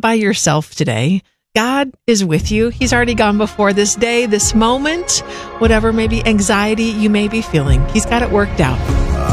by yourself today. God is with you. He's already gone before this day, this moment, whatever maybe anxiety you may be feeling. He's got it worked out.